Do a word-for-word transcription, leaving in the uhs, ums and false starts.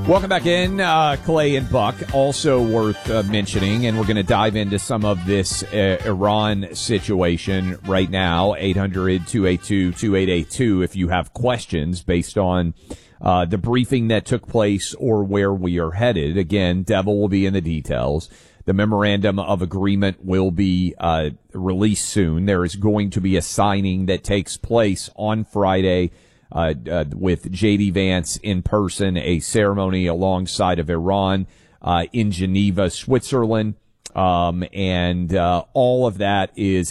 Welcome back in, uh, Clay and Buck. Also worth uh, mentioning, and we're going to dive into some of this uh, Iran situation right now. eight hundred, two eight two, two eight eight two if you have questions based on uh, the briefing that took place or where we are headed. Again, devil will be in the details. The memorandum of agreement will be uh, released soon. There is going to be a signing that takes place on Friday Uh, uh, with J D. Vance in person, a ceremony alongside of Iran uh, in Geneva, Switzerland. Um, and uh, all of that is